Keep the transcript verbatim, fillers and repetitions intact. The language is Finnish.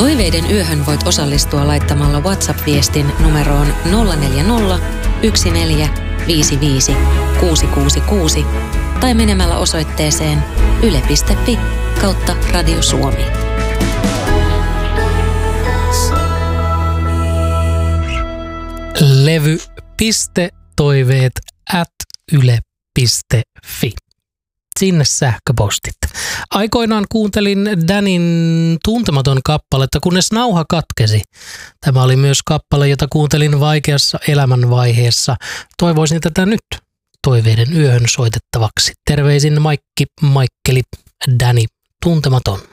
Toiveiden yöhön voit osallistua laittamalla WhatsApp-viestin numeroon nolla neljä nolla, yksi neljä, viisi viisi, kuusi kuusi kuusi tai menemällä osoitteeseen yle piste fi kautta Radio Suomi. Levy piste toiveet at yle piste fi. Sinne sähköpostit. Aikoinaan kuuntelin Danin Tuntematon kappaletta, kunnes nauha katkesi. Tämä oli myös kappale, jota kuuntelin vaikeassa elämänvaiheessa. Toivoisin tätä nyt Toiveiden yöhön soitettavaksi. Terveisin Maikki, Maikkeli, Dani Tuntematon.